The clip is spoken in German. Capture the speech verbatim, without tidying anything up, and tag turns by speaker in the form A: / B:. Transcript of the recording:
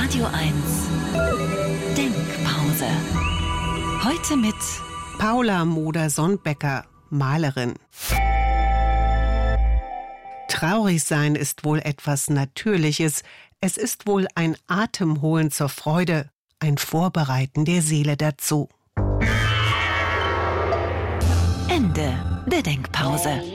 A: Radio eins Denkpause. Heute mit
B: Paula Moder-Sonnbecker, Malerin. Traurig sein ist wohl etwas Natürliches. Es ist wohl ein Atemholen zur Freude, ein Vorbereiten der Seele dazu.
A: Ende der Denkpause.